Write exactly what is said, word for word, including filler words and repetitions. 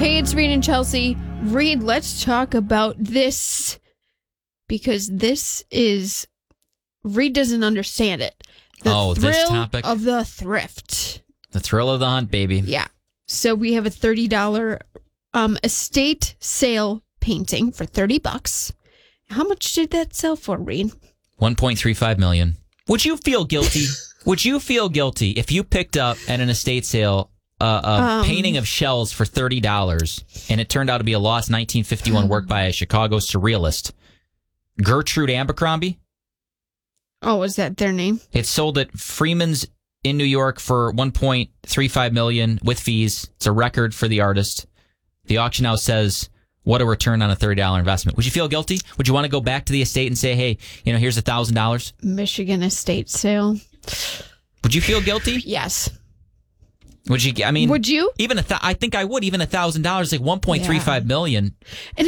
Hey, it's Reed and Chelsea. Reed, let's talk about this because this is Reed doesn't understand it. The oh, thrill this topic of the thrift. The thrill of the hunt, baby. Yeah. So we have a thirty dollars um, estate sale painting for thirty bucks. How much did that sell for, Reed? one point three five million. Would you feel guilty? Would you feel guilty if you picked up at an estate sale uh, a Um, painting of shells for thirty dollars and it turned out to be a lost nineteen fifty-one work by a Chicago surrealist, Gertrude Abercrombie? Oh, is that their name? It sold at Freeman's in New York for one point three five million dollars with fees. It's a record for the artist. The auction house says, what a return on a thirty dollars investment. Would you feel guilty? Would you want to go back to the estate and say, hey, you know, here's one thousand dollars? Michigan estate sale. Would you feel guilty? Yes. Would you? I mean, Would you? Even a th- I think I would. Even one thousand dollars, like one point three five million dollars.